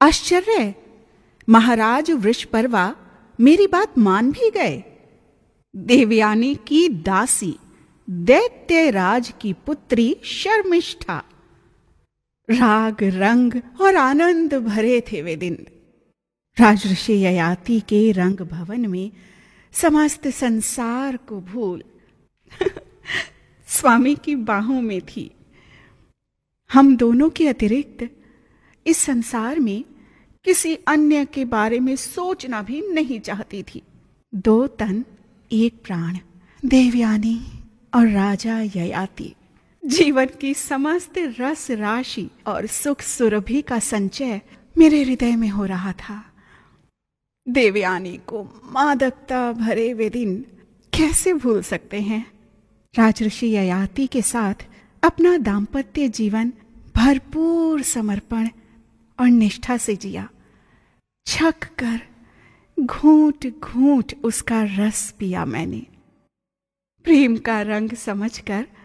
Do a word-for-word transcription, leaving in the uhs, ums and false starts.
आश्चर्य, महाराज वृषपर्वा मेरी बात मान भी गए। देवयानी की दासी, दैत्यराज की पुत्री शर्मिष्ठा। राग रंग और आनंद भरे थे वे दिन। राजऋषि ययाति के रंग भवन में समस्त संसार को भूल स्वामी की बाहों में थी। हम दोनों के अतिरिक्त इस संसार में किसी अन्य के बारे में सोचना भी नहीं चाहती थी। दो तन एक प्राण, देवयानी और राजा ययाति। जीवन की समस्त रस राशि और सुख सुरभि का संचय मेरे हृदय में हो रहा था। देवयानी को मादकता भरे वे दिन कैसे भूल सकते हैं। राजऋषि ययाति के साथ अपना दाम्पत्य जीवन भरपूर समर्पण और निष्ठा से जिया। छक कर घूंट घूंट उसका रस पिया मैंने। प्रेम का रंग समझकर